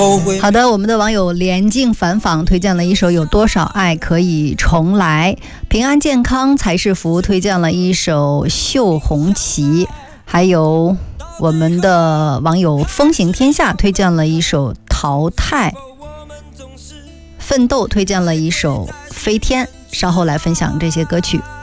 好的，我们的网友连静反访推荐了一首有多少爱可以重来，平安健康才是福推荐了一首绣红旗，还有我们的网友风行天下推荐了一首淘汰，奋斗推荐了一首飞天，稍后来分享这些歌曲。